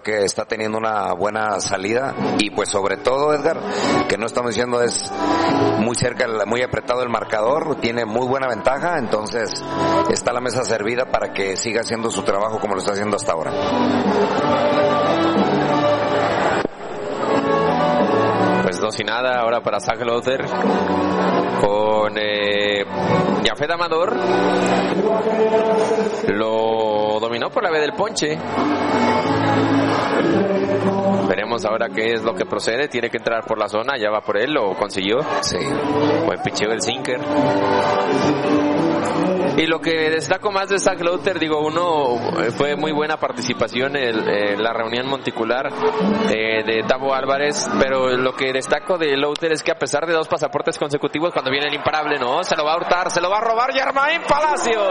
creo que está teniendo una buena salida y pues sobre todo, Edgar, que no estamos diciendo es muy cerca, muy apretado el marcador, tiene muy buena ventaja, entonces está la mesa servida para que siga haciendo su trabajo como lo está haciendo hasta ahora. Pues 2-0 ahora para Zach Lowther con Jafet Amador. Lo dominó por la vez del ponche. Veremos ahora qué es lo que procede. Tiene que entrar por la zona, ya va por él, lo consiguió. Sí. Buen picheo del sinker. Y lo que destaco más de Zach Lowther, fue muy buena participación en la reunión monticular de Tavo Álvarez, pero lo que destaco de Lowther es que a pesar de 2 pasaportes consecutivos, cuando viene el imparable, se lo va a hurtar, se lo va a robar Germain Palacios.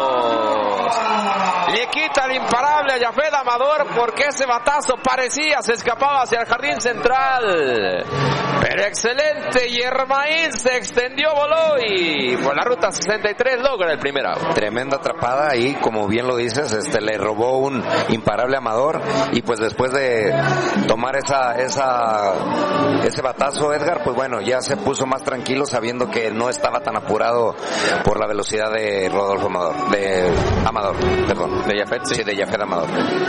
Le quita el imparable a Jafet Amador porque ese batazo parecía se escapaba hacia el jardín central. Pero excelente, Germain se extendió, voló y por la ruta 63 logra el primer out. Tremenda atrapada ahí, como bien lo dices, le robó un imparable Amador y pues después de tomar ese batazo, Edgar, pues bueno, ya se puso más tranquilo sabiendo que no estaba tan apurado por la velocidad de Rodolfo Amador, de Jafet, sí, de Jafet Amador.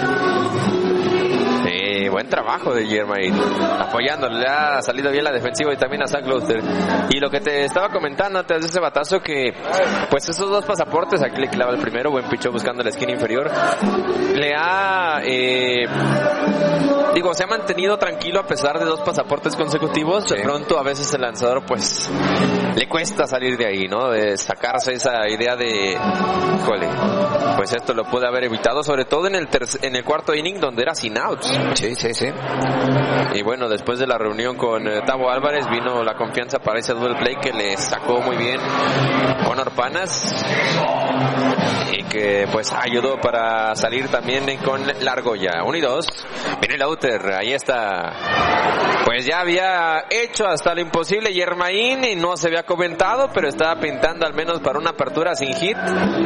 Buen trabajo de Germain, apoyándole, le ha salido bien la defensiva y también a Zach Lowther. Y lo que te estaba comentando antes de ese batazo, que pues esos 2 pasaportes, aquí le clava el primero, buen picho buscando la esquina inferior, le ha se ha mantenido tranquilo a pesar de 2 pasaportes consecutivos. Sí. De pronto a veces el lanzador pues le cuesta salir de ahí, de sacarse esa idea de pues esto lo puede haber evitado, sobre todo en el cuarto inning donde era sin outs. Sí. Y bueno, después de la reunión con Tavo Álvarez vino la confianza para ese double play que le sacó muy bien Honor Panas y que pues ayudó para salir también con la argolla. 1-2, viene Lowther, ahí está. Pues ya había hecho hasta lo imposible Germain y no se había comentado, pero estaba pintando al menos para una apertura sin hit.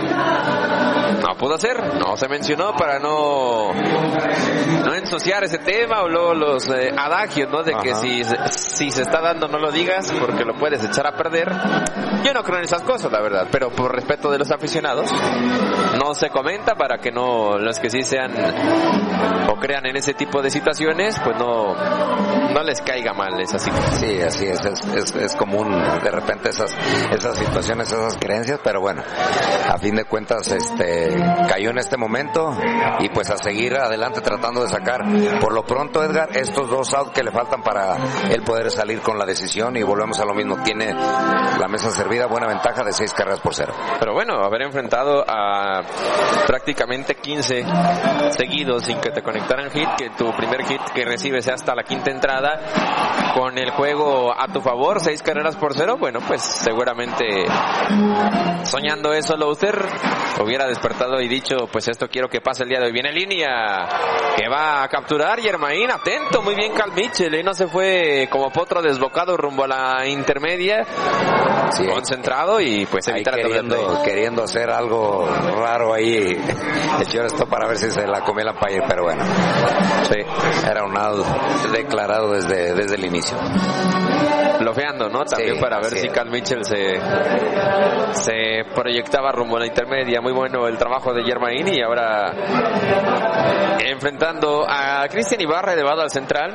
No pudo hacer, no se mencionó para no ensuciar ese tema, o luego los adagios, de que si se está dando no lo digas porque lo puedes echar a perder. Yo no creo en esas cosas, la verdad, pero por respeto de los aficionados no se comenta para que los que sí sean o crean en ese tipo de situaciones pues no les caiga mal esa situación. Sí, así es común de repente esas situaciones, esas creencias, pero bueno, a fin de cuentas cayó en este momento y pues a seguir adelante tratando de sacar por lo pronto, Edgar, estos 2 outs que le faltan para él poder salir con la decisión y volvemos a lo mismo, tiene la mesa servida, buena ventaja de 6-0. Pero bueno, haber enfrentado a prácticamente 15 seguidos sin que te conectaran hit, que tu primer hit que recibes sea hasta la 5ª entrada, con el juego a tu favor, 6-0, bueno, pues seguramente soñando eso Lowther hubiera despertado y dicho, pues esto quiero que pase el día de hoy. Viene línea que va a capturar Germain, atento, muy bien Cal Mitchell, no se fue como potro desbocado rumbo a la intermedia, sí, concentrado y pues evitar queriendo hacer algo raro ahí el shortstop para ver si se la comía el umpire, pero bueno, sí, era un out declarado desde el inicio. Bloqueando, también sí, para ver si Cal Mitchell se proyectaba rumbo a la intermedia. Muy bueno el trabajo de Germain y ahora enfrentando a Cristian Ibarra elevado al central.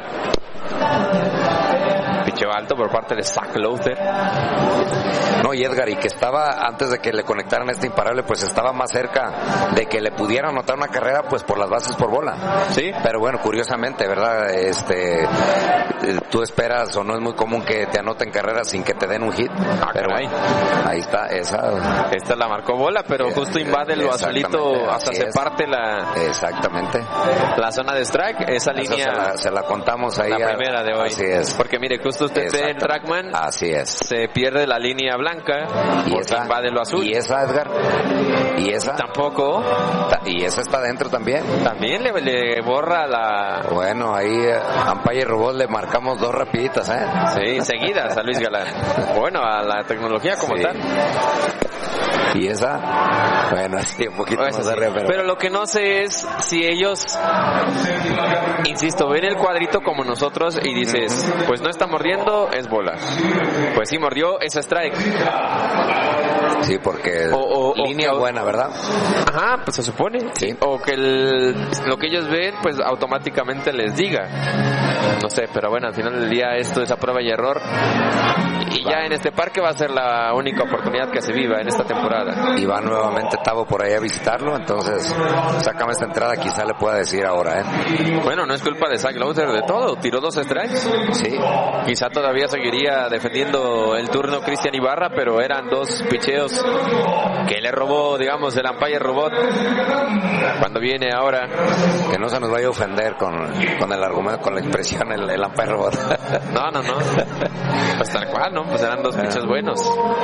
Picheo alto por parte de Zach Lowther. No, y Edgar, y que estaba, antes de que le conectaran este imparable, pues estaba más cerca de que le pudiera anotar una carrera, pues por las bases por bola. Sí. Pero bueno, curiosamente, ¿verdad? Tú esperas, o no es muy común que te anoten carreras sin que te den un hit. Pero ahí está, esta la marcó bola, pero justo invade el azulito, hasta se parte exactamente la zona de strike, esa línea se la contamos ahí, la primera de hoy. Así es. Porque mire, justo usted ve el trackman, así es, se pierde la línea blanca y esa invade lo azul. Y esa, Edgar, y esa tampoco, y esa está dentro también le borra la. Bueno, ahí umpire robot le marcamos 2 rapiditas, sí, seguidas a Luis Galán. Bueno, a la tecnología como tal. Y esa, bueno, sí, un poquito más arriba, pero lo que no sé es si ellos, insisto, ven el cuadrito como nosotros y dices, pues no está mordiendo, es bola. Pues sí mordió, es strike. Sí, porque línea buena, ¿verdad? Ajá, pues se supone. Sí. O que lo que ellos ven, pues automáticamente les diga. No sé, pero bueno, al final del día esto es a prueba y error. Y ya en este parque va a ser la única oportunidad que se viva en esta temporada. Y va nuevamente Tavo por ahí a visitarlo, entonces sácame esta entrada, quizá le pueda decir ahora, Bueno, no es culpa de Zach Lowther de todo, tiró 2 strikes. Sí. Quizá todavía seguiría defendiendo el turno Cristian Ibarra, pero eran 2 picheos que le robó, digamos, el umpire robot. Cuando viene ahora, que no se nos vaya a ofender con el argumento, con la expresión el umpire robot. No. Pues tal cual, ¿no? Pues eran 2 pichos buenos.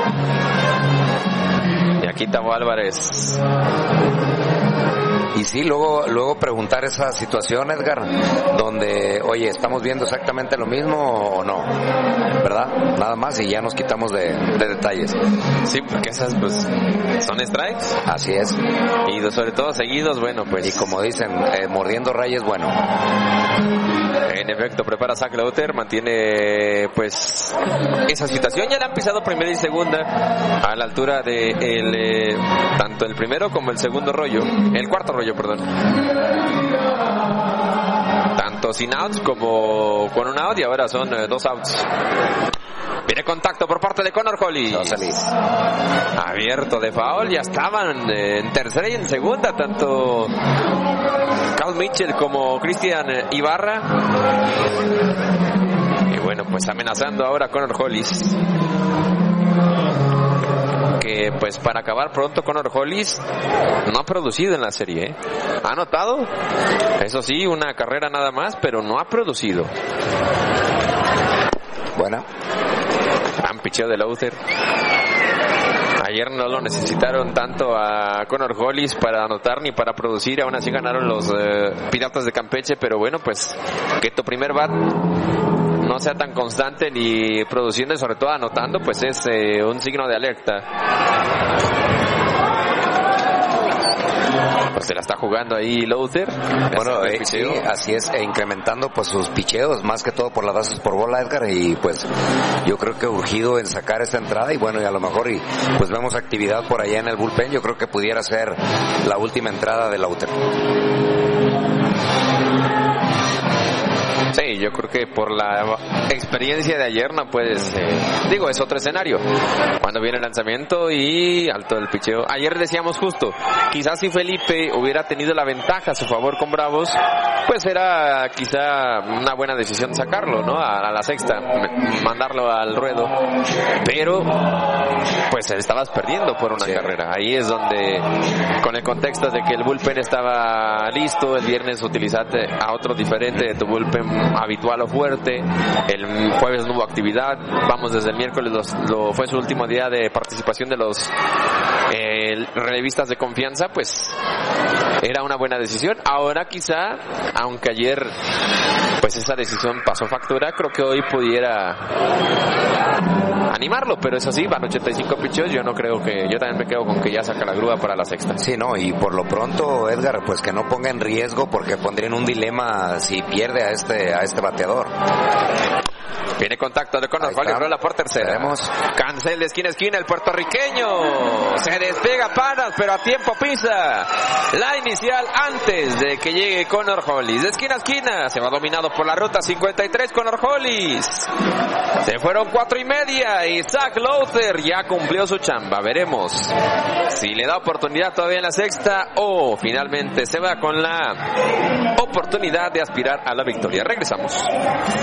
Y aquí Tavo Álvarez. Y sí, luego preguntar esa situación, Edgar, donde, oye, ¿estamos viendo exactamente lo mismo o no? ¿Verdad? Nada más y ya nos quitamos de detalles. Sí, porque esas pues son strikes. Así es. Y sobre todo seguidos, bueno, pues. Y como dicen, mordiendo rayes, bueno. En efecto, prepara Zach Lowther, mantiene pues esa situación. Ya le han pisado primera y segunda a la altura de tanto el primero como el segundo rollo, el cuarto rollo, perdón. Tanto sin outs como con un out, y ahora son 2 outs. Viene contacto por parte de Connor Hollis. Abierto de foul, ya estaban en tercera y en segunda, tanto Cal Mitchell como Cristian Ibarra. Y bueno, pues amenazando ahora a Connor Hollis. Que pues para acabar pronto, Connor Hollis no ha producido en la serie, Ha anotado, eso sí, una carrera nada más, pero no ha producido. Buena. Gran picheo de Lowther. Ayer no lo necesitaron tanto a Connor Hollis para anotar ni para producir, aún así ganaron los Piratas de Campeche, pero bueno, pues que tu primer bat no sea tan constante ni produciendo y sobre todo anotando, pues es un signo de alerta. Pues se la está jugando ahí Lowther. Bueno, sí, así es, incrementando pues sus picheos, más que todo por las bases por bola, Edgar, y pues yo creo que urgido en sacar esta entrada, y bueno, y a lo mejor pues vemos actividad por allá en el bullpen. Yo creo que pudiera ser la última entrada de Lowther. Sí, yo creo que por la experiencia de ayer no puedes, es otro escenario. Cuando viene el lanzamiento y alto el picheo. Ayer decíamos justo, quizás si Felipe hubiera tenido la ventaja a su favor con Bravos, pues era quizá una buena decisión sacarlo, ¿no? A la sexta, mandarlo al ruedo. Pero, pues estabas perdiendo por una carrera. Ahí es donde, con el contexto de que el bullpen estaba listo, el viernes utilizaste a otro diferente de tu bullpen habitual o fuerte, el jueves no hubo actividad, vamos desde el miércoles fue su último día de participación de los relevistas de confianza, pues era una buena decisión. Ahora quizá, aunque ayer pues esa decisión pasó factura, creo que hoy pudiera animarlo, pero eso sí, van 85 pichos, yo también me quedo con que ya saca la grúa para la sexta. Sí, no, y por lo pronto, Edgar, pues que no ponga en riesgo, porque pondría en un dilema si pierde a este bateador. Viene contacto de Connor Hollis, rola por tercera. Cancel de esquina a esquina el puertorriqueño. Se despega Panas, pero a tiempo pisa la inicial antes de que llegue Connor Hollis. De esquina a esquina se va dominado por la ruta 53 Connor Hollis. Se fueron 4.5 y Zach Lowther ya cumplió su chamba. Veremos si le da oportunidad todavía en la sexta o finalmente se va con la oportunidad de aspirar a la victoria. Regresamos.